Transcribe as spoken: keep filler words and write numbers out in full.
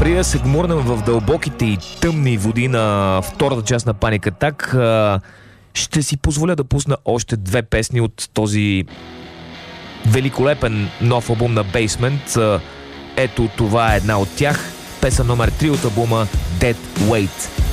Преди да се гмурнем в дълбоките и тъмни води на втората част на Panic Attack, ще си позволя да пусна още две песни от този великолепен нов албум на Basement. Ето това е една от тях. Песен номер три от албума Dead Weight.